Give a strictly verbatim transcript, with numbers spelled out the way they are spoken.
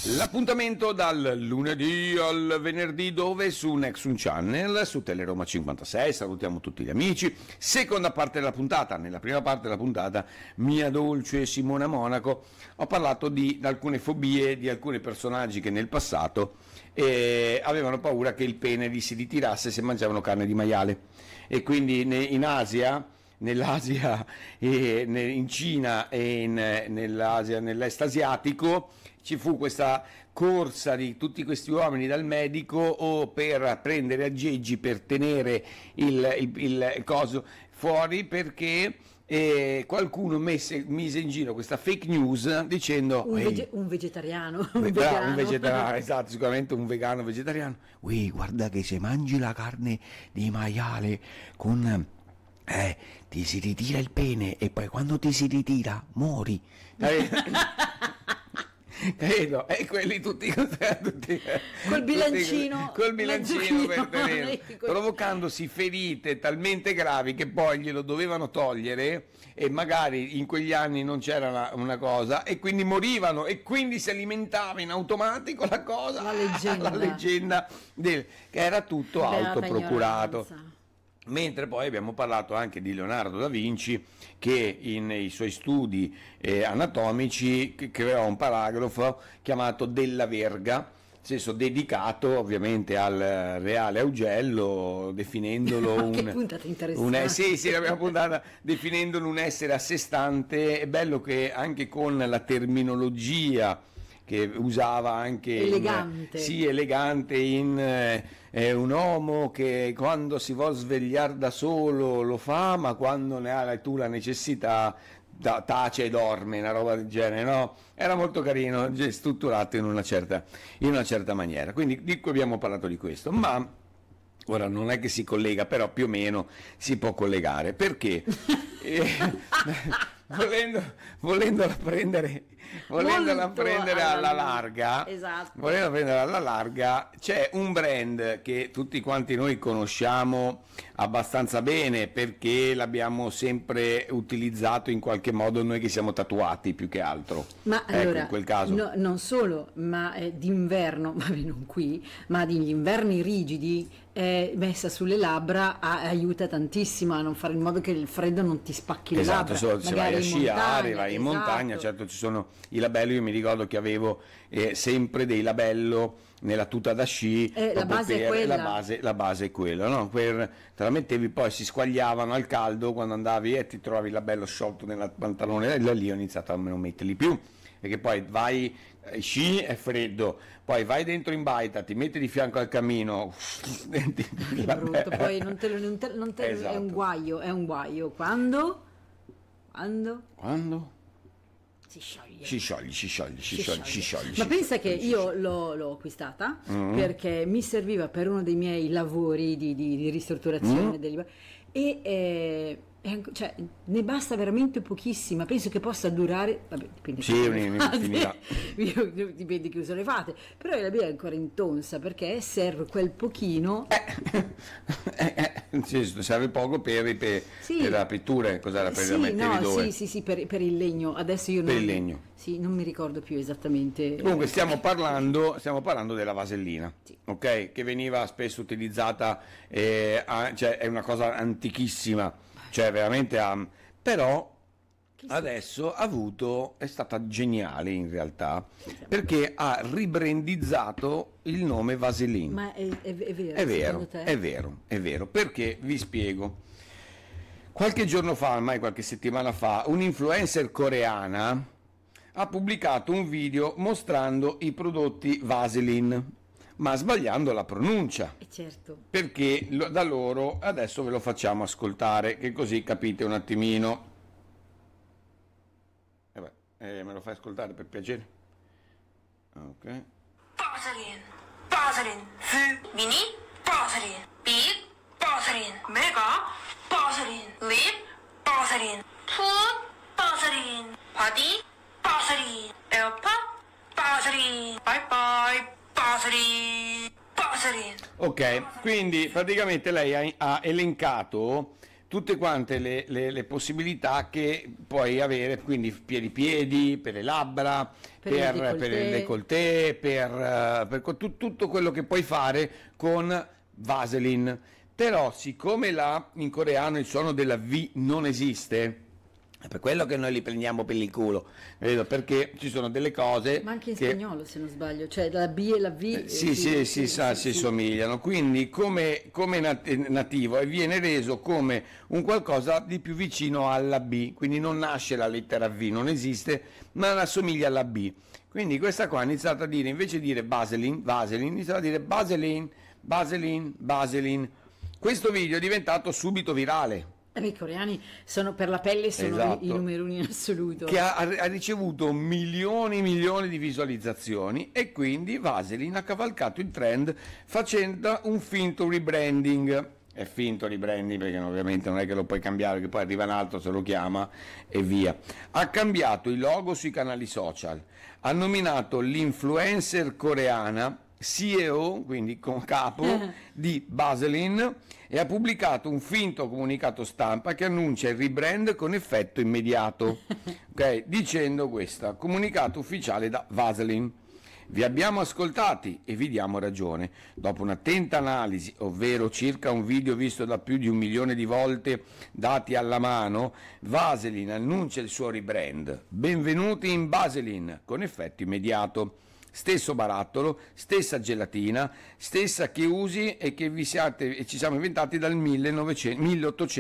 L'appuntamento dal lunedì al venerdì dove? Su Nexum Channel, su Teleroma cinquantasei, salutiamo tutti gli amici. Seconda parte della puntata, nella prima parte della puntata, mia dolce Simona Monaco, ho parlato di alcune fobie di alcuni personaggi che nel passato eh, avevano paura che il pene gli si ritirasse se mangiavano carne di maiale, e quindi in Asia, nell'Asia, e in Cina e in, nell'Asia, nell'est asiatico, ci fu questa corsa di tutti questi uomini dal medico o per prendere aggeggi per tenere il, il, il coso fuori, perché eh, qualcuno messe, mise in giro questa fake news dicendo un, vege- un vegetariano un, Beh, vegano. un vegetariano, esatto, sicuramente un vegano vegetariano. Ui, guarda che se mangi la carne di maiale con eh, ti si ritira il pene e poi quando ti si ritira muori. Credo, e quelli tutti, tutti col bilancino, tutti, col bilancino per tenere, provocandosi ferite talmente gravi che poi glielo dovevano togliere, e magari in quegli anni non c'era una, una cosa, e quindi morivano, e quindi si alimentava in automatico la cosa, la leggenda, la leggenda del, che era tutto autoprocurato. Ignoranza. Mentre poi abbiamo parlato anche di Leonardo da Vinci, che in, nei suoi studi eh, anatomici creò un paragrafo chiamato Della Verga, nel senso dedicato ovviamente al reale Augello, definendolo un, che puntata interessante. un sì, sì, la prima puntata, definendolo un essere a sé stante. È bello che anche con la terminologia che usava anche elegante, in, sì, elegante in eh, un uomo che quando si vuol svegliare da solo lo fa, ma quando ne ha tu la necessità da, tace e dorme, una roba del genere, no? Era molto carino, strutturato in una certa, in una certa maniera. Quindi di cui abbiamo parlato di questo, ma ora non è che si collega, però più o meno si può collegare, perché eh, volendo, volendola prendere, volendola prendere alla larga, esatto. volendola prendere alla larga, c'è un brand che tutti quanti noi conosciamo abbastanza bene, perché l'abbiamo sempre utilizzato in qualche modo noi che siamo tatuati più che altro. Ma ecco, allora, in quel caso. No, non solo, ma eh, d'inverno, vabbè non qui, ma degli inverni rigidi, eh, messa sulle labbra a, aiuta tantissimo a non fare in modo che il freddo non ti spacchi le esatto, labbra. so, se vai a sciare, montagna, vai in esatto. montagna, certo ci sono i labelli. Io mi ricordo che avevo eh, sempre dei labello nella tuta da sci, eh, la base per, è quella, la base, la base è quella, no? Per, te la mettevi, poi si squagliavano al caldo quando andavi e ti trovavi il labello sciolto nel pantalone, e da lì ho iniziato a non metterli più, perché poi vai eh, sci è freddo, poi vai dentro in baita, ti metti di fianco al camino, che brutto, poi non te lo, non te, non te, esatto. È un guaio, è un guaio, quando? Quando? Quando? Si scioglie. Si scioglie, si scioglie, si, si scioglie, scioglie, si scioglie. Ma si pensa scioglie, che si io scioglie. l'ho, l'ho acquistata mm. perché mi serviva per uno dei miei lavori di, di, di ristrutturazione mm. degli, e eh, cioè, ne basta veramente pochissima, penso che possa durare, vabbè, dipende, sì, un'infinità. Dipende che uso le fate, però la mia è ancora intonsa perché serve quel pochino, eh, eh, eh, sì, serve poco per, per, sì. per la pittura, cos'era, per sì, mettere no, dove? sì, sì, sì, per, per il legno, adesso io non, per il legno. Sì, non mi ricordo più esattamente. Comunque stiamo parlando, stiamo parlando della vasellina, sì. ok? Che veniva spesso utilizzata, eh, a, cioè è una cosa antichissima, cioè veramente, a, però adesso ha avuto, è stata geniale in realtà, perché ha ribrandizzato il nome Vaseline. Ma è, è, è vero? È vero, te? è vero, è vero, perché vi spiego. Qualche giorno fa, ormai qualche settimana fa, un'influencer coreana ha pubblicato un video mostrando i prodotti Vaseline, ma sbagliando la pronuncia. E certo. Perché da loro, adesso ve lo facciamo ascoltare, che così capite un attimino. Eh beh, eh, me lo fai ascoltare per piacere? Ok. Vaseline, Vaseline, Fu, Mini, Vaseline, Big, Vaseline, Mega, Vaseline, Lip, Vaseline, Food, Vaseline, Body, Vaseline, AirPod, Vaseline, Bye Bye, Vaseline, Vaseline. Ok, quindi praticamente lei ha, ha elencato tutte quante le, le- le possibilità che puoi avere, quindi per i piedi, per le labbra, Per il per, décolleté. per il décolleté, per, eh, per co- tu- tutto quello che puoi fare con Vaseline. Però siccome la, in coreano il suono della V non esiste, è per quello che noi li prendiamo per il culo, vedo, perché ci sono delle cose Ma anche in che... spagnolo, se non sbaglio, cioè la B e la V. Eh, eh, Sì, sì, si, sa, si sì. somigliano, quindi come, come nat- nativo e viene reso come un qualcosa di più vicino alla B, quindi non nasce la lettera V, non esiste, ma assomiglia alla B. Quindi questa qua ha iniziato a dire, invece di dire Vaseline, Vaseline, iniziava a dire Vaseline, Vaseline, Vaseline. Questo video è diventato subito virale. Eh beh, i coreani sono per la pelle, sono Esatto. i, i numeri uno in assoluto. Che ha, ha ricevuto milioni e milioni di visualizzazioni e quindi Vaseline ha cavalcato il trend facendo un finto rebranding. È finto rebranding perché ovviamente non è che lo puoi cambiare, che poi arriva un altro, se lo chiama e via. Ha cambiato il logo sui canali social, ha nominato l'influencer coreana C E O, quindi con capo, di Vaseline, e ha pubblicato un finto comunicato stampa che annuncia il rebrand con effetto immediato, ok? Dicendo questa, comunicato ufficiale da Vaseline. Vi abbiamo ascoltati e vi diamo ragione. Dopo un'attenta analisi, ovvero circa un video visto da più di un milione di volte dati alla mano, Vaseline annuncia il suo rebrand. Benvenuti in Vaseline, con effetto immediato. Stesso barattolo, stessa gelatina, stessa che usi e che vi siate e ci siamo inventati dal millenovecento, milleottocento